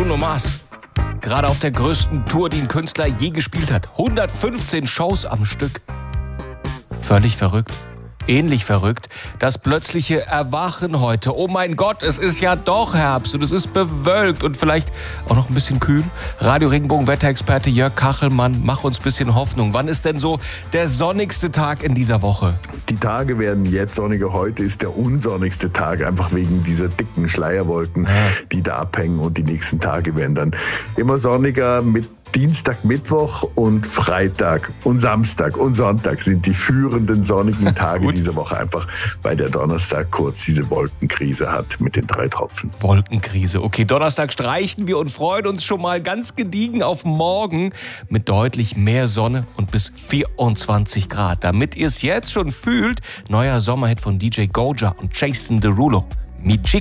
Bruno Mars. Gerade auf der größten Tour, die ein Künstler je gespielt hat. 115 Shows am Stück. Völlig verrückt. Ähnlich verrückt, das plötzliche Erwachen heute. Oh mein Gott, es ist ja doch Herbst und es ist bewölkt und vielleicht auch noch ein bisschen kühl. Radio Regenbogen Wetterexperte Jörg Kachelmann, mach uns ein bisschen Hoffnung. Wann ist denn so der sonnigste Tag in dieser Woche? Die Tage werden jetzt sonniger. Heute ist der unsonnigste Tag, einfach wegen dieser dicken Schleierwolken, die da abhängen. Und die nächsten Tage werden dann immer sonniger mit Dienstag, Mittwoch und Freitag und Samstag und Sonntag sind die führenden sonnigen Tage dieser Woche, einfach weil der Donnerstag kurz diese Wolkenkrise hat mit den 3 Tropfen. Wolkenkrise. Okay, Donnerstag streichen wir und freuen uns schon mal ganz gediegen auf morgen mit deutlich mehr Sonne und bis 24 Grad. Damit ihr es jetzt schon fühlt, neuer Sommerhit von DJ Goja und Jason Derulo. Mi